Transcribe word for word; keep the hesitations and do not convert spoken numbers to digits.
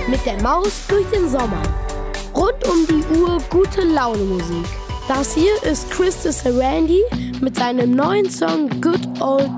Mit der Maus durch den Sommer. Rund um die Uhr gute Laune Musik. Das hier ist Chris de Sarandi mit seinem neuen Song Good Old